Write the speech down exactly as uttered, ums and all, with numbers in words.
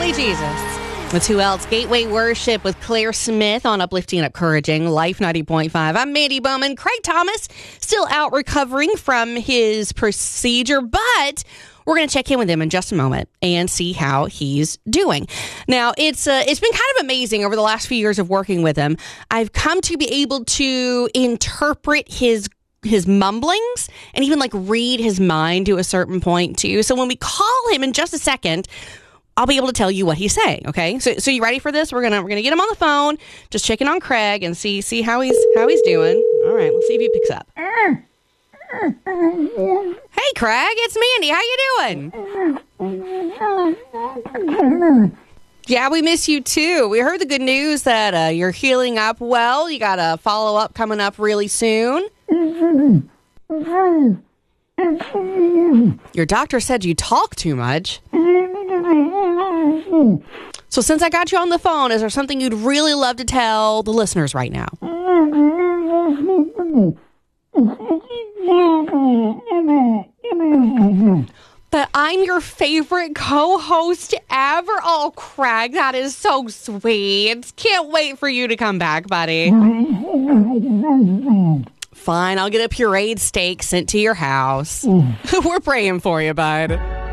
Only Jesus. With who else? Gateway Worship with Claire Smith on Uplifting and Encouraging Life ninety point five. I'm Mandy Bowman. Craig Thomas still out recovering from his procedure, but we're going to check in with him in just a moment and see how he's doing. Now, it's uh, it's been kind of amazing over the last few years of working with him. I've come to be able to interpret his his mumblings and even like read his mind to a certain point too. So when we call him in just a second, I'll be able to tell you what he's saying. Okay, so so you ready for this? We're gonna we're gonna get him on the phone, just checking on Craig and see see how he's how he's doing. All right, let's see if he picks up. Hey, Craig, it's Mandy. How you doing? Yeah, we miss you too. We heard the good news that uh, you're healing up well. You got a follow up coming up really soon. Your doctor said you talk too much. So since I got you on the phone, is there something you'd really love to tell the listeners right now? That I'm your favorite co-host ever. Oh, Craig, that is so sweet. Can't wait for you to come back, buddy. Fine, I'll get a pureed steak sent to your house. We're praying for you, bud.